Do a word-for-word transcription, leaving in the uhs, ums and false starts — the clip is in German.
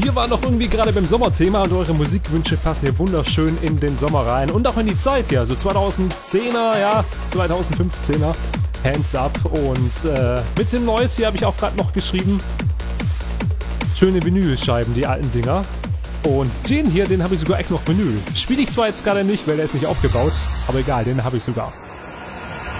Wir waren doch irgendwie gerade beim Sommerthema und eure Musikwünsche passen hier wunderschön in den Sommer rein und auch in die Zeit hier, also zweitausendzehner, ja, zweitausendfünfzehner, Hands Up und äh, mit dem Noise hier habe ich auch gerade noch geschrieben, schöne Vinylscheiben, die alten Dinger. Und den hier, den habe ich sogar echt noch Vinyl. Spiele ich zwar jetzt gerade nicht, weil der ist nicht aufgebaut, aber egal, den habe ich sogar.